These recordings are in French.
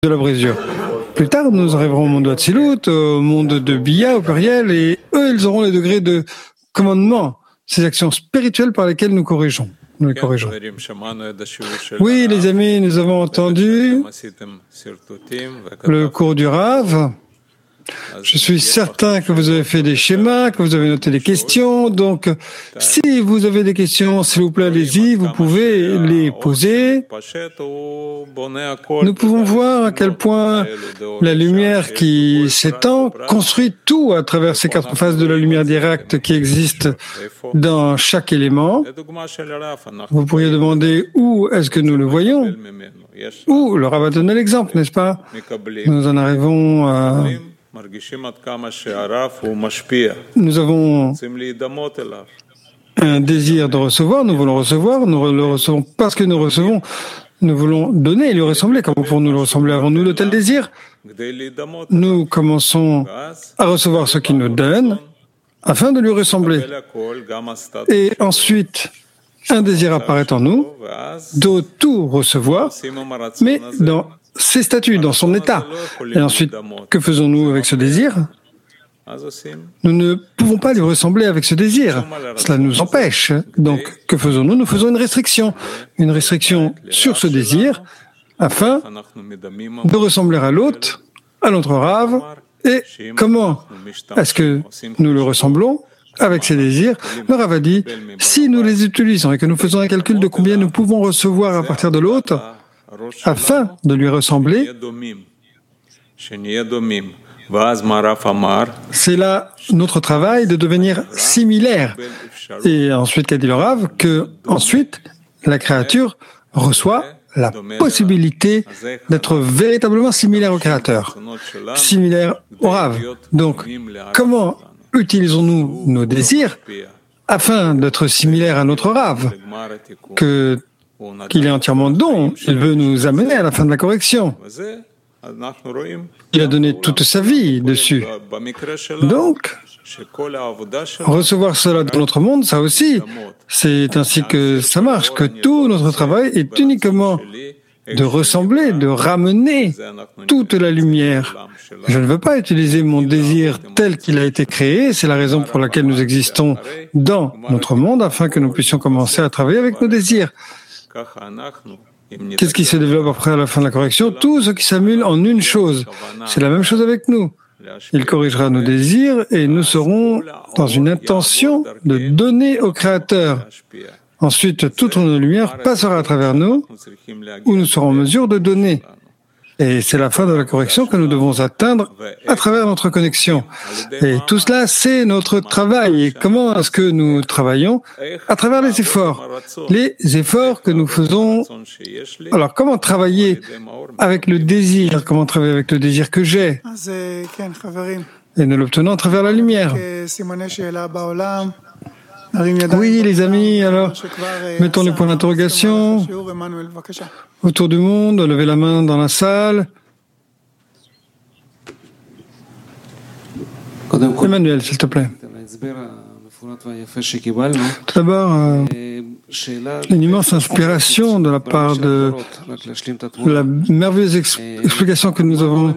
de la brisure. Plus tard, nous arriverons au monde de Hatzilut, au monde de Bia, au pluriel, et eux, ils auront les degrés de commandement, ces actions spirituelles par lesquelles nous corrigeons. Nous les corrigeons. Oui, les amis, nous avons entendu le cours du Rav. Je suis certain que vous avez fait des schémas, que vous avez noté des questions. Donc, si vous avez des questions, s'il vous plaît, allez-y, vous pouvez les poser. Nous pouvons voir à quel point la lumière qui s'étend construit tout à travers ces quatre faces de la lumière directe qui existent dans chaque élément. Vous pourriez demander où est-ce que nous le voyons? Où le Rav a donné l'exemple, n'est-ce pas? Nous en arrivons à... Nous avons un désir de recevoir, nous voulons recevoir, nous le recevons parce que nous recevons, nous voulons donner et lui ressembler. Comment pour nous le ressembler? Avons-nous de tels désirs? Nous commençons à recevoir ce qu'il nous donne afin de lui ressembler. Et ensuite, un désir apparaît en nous de tout recevoir, mais dans ses statuts, dans son état. Et ensuite, que faisons-nous avec ce désir? Nous ne pouvons pas lui ressembler avec ce désir. Cela nous empêche. Donc, que faisons-nous? Nous faisons une restriction sur ce désir afin de ressembler à l'autre, à notre Rav. Et comment est-ce que nous le ressemblons? Avec ces désirs, le Rav a dit, si nous les utilisons et que nous faisons un calcul de combien nous pouvons recevoir à partir de l'autre, afin de lui ressembler, c'est là notre travail de devenir similaire. Et ensuite, qu'a dit le Rav, que ensuite la créature reçoit la possibilité d'être véritablement similaire au Créateur, similaire au Rav. Donc, comment utilisons-nous nos désirs afin d'être similaire à notre Rav, qu'il est entièrement don, il veut nous amener à la fin de la correction. Il a donné toute sa vie dessus. Donc, recevoir cela dans notre monde, ça aussi, c'est ainsi que ça marche, que tout notre travail est uniquement de ressembler, de ramener toute la lumière. Je ne veux pas utiliser mon désir tel qu'il a été créé, c'est la raison pour laquelle nous existons dans notre monde, afin que nous puissions commencer à travailler avec nos désirs. Qu'est-ce qui se développe après à la fin de la correction? Tout ce qui s'annule en une chose. C'est la même chose avec nous. Il corrigera nos désirs et nous serons dans une intention de donner au Créateur. Ensuite, toute notre lumière passera à travers nous, où nous serons en mesure de donner. Et c'est la fin de la correction que nous devons atteindre à travers notre connexion. Et tout cela, c'est notre travail. Et comment est-ce que nous travaillons? À travers les efforts. Les efforts que nous faisons. Alors, comment travailler avec le désir? Comment travailler avec le désir que j'ai? Et nous l'obtenons à travers la lumière. Oui, les amis, alors, mettons les points d'interrogation autour du monde, levez la main dans la salle. Emmanuel, s'il te plaît. Tout d'abord, une immense inspiration de la part de la merveilleuse explication que nous avons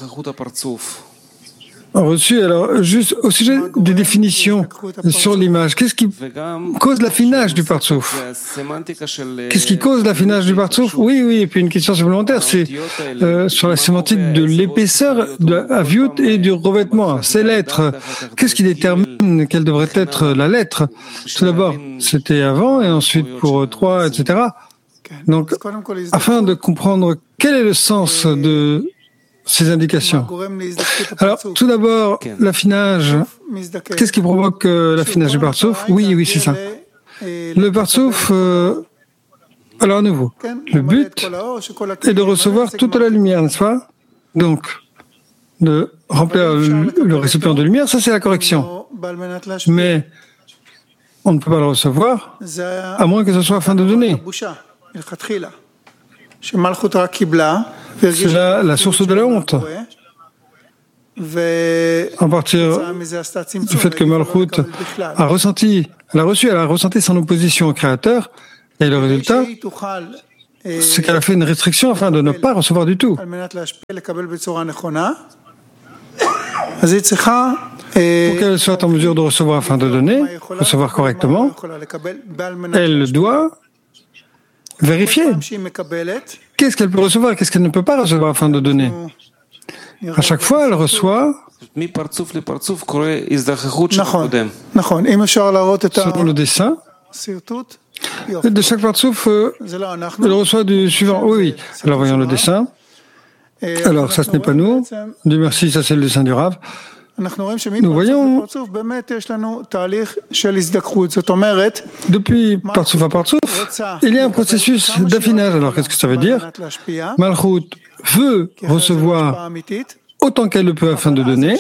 reçu. Alors, juste au sujet des définitions sur l'image, qu'est-ce qui cause l'affinage du partsouf? Qu'est-ce qui cause l'affinage du partsouf? Oui, et puis une question supplémentaire, c'est sur la sémantique de l'épaisseur de Aviut et du revêtement. Ces lettres, qu'est-ce qui détermine quelle devrait être la lettre? Tout d'abord, c'était avant, et ensuite pour 3, etc. Donc, afin de comprendre quel est le sens de ces indications. Alors, tout d'abord, l'affinage. Qu'est-ce qui provoque l'affinage du partsouf? Oui, c'est ça. Le partsouf, alors à nouveau, le but est de recevoir toute la lumière, n'est-ce pas? Donc, de remplir le récipient de lumière, ça c'est la correction. Mais on ne peut pas le recevoir à moins que ce soit afin de donner. C'est là la source de la honte. À partir du fait que Malchut a ressenti son opposition au Créateur, et le résultat c'est qu'elle a fait une restriction afin de ne pas recevoir du tout. Pour qu'elle soit en mesure de recevoir afin de donner, recevoir correctement, elle doit vérifier qu'est-ce qu'elle peut recevoir et qu'est-ce qu'elle ne peut pas recevoir afin de donner. À chaque fois, elle reçoit selon le dessin. De chaque partsouf, elle reçoit du suivant. Oui. Alors voyons le dessin. Alors ça, ce n'est pas nous. Dieu merci, ça c'est le dessin du Rav. Nous voyons, depuis partsouf à partsouf, il y a un processus d'affinage. Alors qu'est-ce que ça veut dire? Malchut veut recevoir autant qu'elle le peut afin de donner,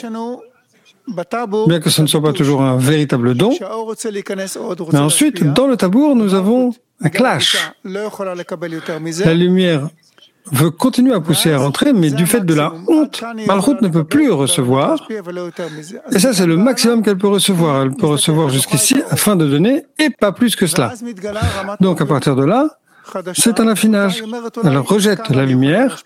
bien que ce ne soit pas toujours un véritable don. Mais ensuite, dans le tabour, nous avons un clash. La lumière veut continuer à pousser à rentrer, mais du fait de la honte, Malchut ne peut plus recevoir. Et ça, c'est le maximum qu'elle peut recevoir. Elle peut recevoir jusqu'ici afin de donner, et pas plus que cela. Donc, à partir de là, c'est un affinage. Elle rejette la lumière,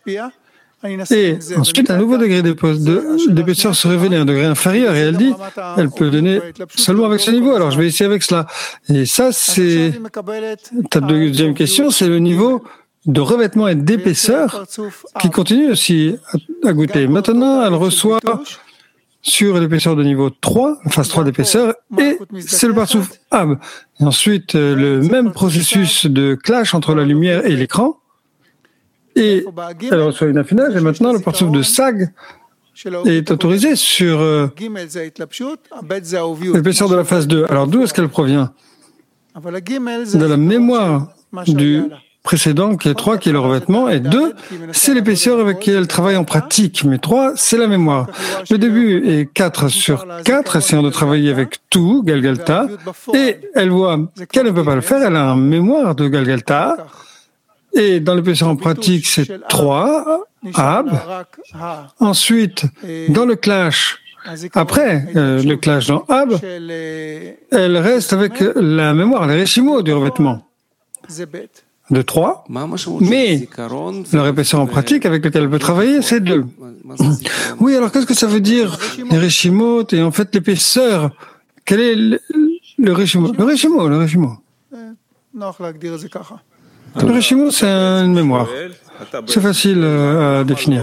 et ensuite, un nouveau degré d'épaisseur se révèle, un degré inférieur, et elle dit, elle peut donner seulement avec ce niveau, alors je vais essayer avec cela. Et ça, c'est ta deuxième question, c'est le niveau de revêtement et d'épaisseur qui continue aussi à goûter. Maintenant, elle reçoit sur l'épaisseur de niveau 3, phase 3 d'épaisseur, et c'est le partsouf Ab. Et ensuite, le même processus de clash entre la lumière et l'écran, et elle reçoit une affinage, et maintenant le partsouf de Sag est autorisé sur l'épaisseur de la phase 2. Alors d'où est-ce qu'elle provient? De la mémoire du précédent, qui est 3, qui est le revêtement, et 2, c'est l'épaisseur avec qui elle travaille en pratique, mais 3, c'est la mémoire. Le début est 4 sur 4, essayant de travailler avec tout, Galgalta, et elle voit qu'elle ne peut pas le faire, elle a une mémoire de Galgalta, et dans l'épaisseur en pratique, c'est 3, Ab. Ensuite, dans le clash, après le clash dans Ab, elle reste avec la mémoire, les récimaux du revêtement de 3, mais leur épaisseur en pratique avec lequel elle peut travailler, c'est 2. Oui, alors qu'est-ce que ça veut dire, les réchimot, et en fait l'épaisseur? Quel est le réchimot? Le réchimot. Le réchimot, c'est une mémoire. C'est facile à définir.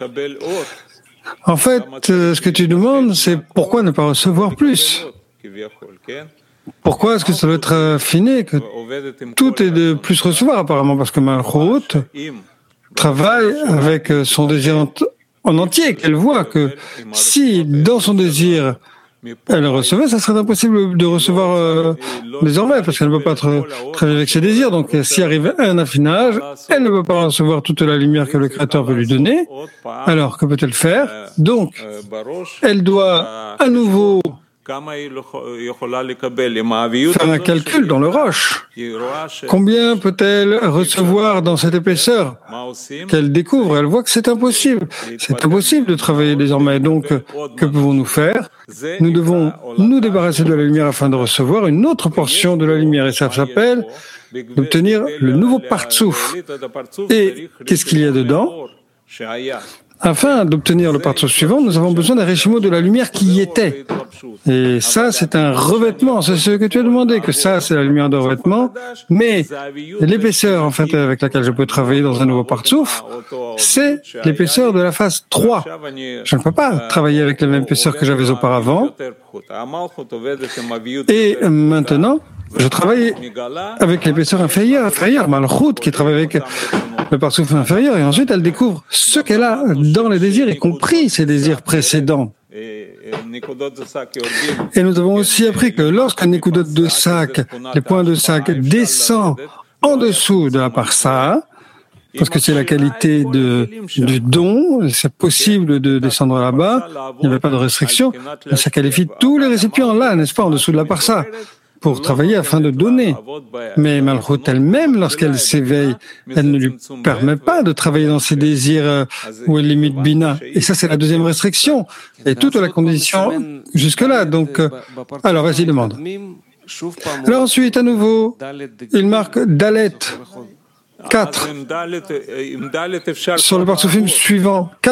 En fait, ce que tu demandes, c'est pourquoi ne pas recevoir plus? Pourquoi est-ce que ça doit être affiné, que tout est de plus recevoir apparemment? Parce que Malchut travaille avec son désir en entier, qu'elle voit que si dans son désir elle recevait, ça serait impossible de recevoir désormais, parce qu'elle ne peut pas travailler avec ses désirs. Donc s'il arrive un affinage, elle ne peut pas recevoir toute la lumière que le Créateur veut lui donner. Alors, que peut-elle faire? Donc, elle doit à nouveau faire un calcul dans le roche. Combien peut-elle recevoir dans cette épaisseur qu'elle découvre? Elle voit que c'est impossible. C'est impossible de travailler désormais. Donc, que pouvons-nous faire? Nous devons nous débarrasser de la lumière afin de recevoir une autre portion de la lumière. Et ça s'appelle d'obtenir le nouveau partsouf. Et qu'est-ce qu'il y a dedans? Afin d'obtenir le partsouf suivant, nous avons besoin d'un réchimot de la lumière qui y était. Et ça, c'est un revêtement. C'est ce que tu as demandé, que ça, c'est la lumière de revêtement. Mais l'épaisseur, en fait, avec laquelle je peux travailler dans un nouveau partsouf, c'est l'épaisseur de la phase 3. Je ne peux pas travailler avec la même épaisseur que j'avais auparavant. Et maintenant, je travaille avec l'épaisseur inférieure, Malchut, qui travaille avec le partsouf inférieur, et ensuite elle découvre ce qu'elle a dans les désirs, y compris ses désirs précédents. Et nous avons aussi appris que lorsqu'un Nekudot de sac, les points de sac descendent en dessous de la parsa, parce que c'est la qualité du don, c'est possible de descendre là-bas, il n'y avait pas de restriction, mais ça qualifie tous les récipients là, n'est-ce pas, en dessous de la parsa, pour travailler afin de donner. Mais Malchut elle-même, lorsqu'elle s'éveille, elle ne lui permet pas de travailler dans ses désirs où elle limite Bina. Et ça, c'est la deuxième restriction. Et toute la condition jusque-là. Donc, alors, vas-y, demande. Alors ensuite, à nouveau, il marque Dalet. 4. Sur le partsoufim suivant,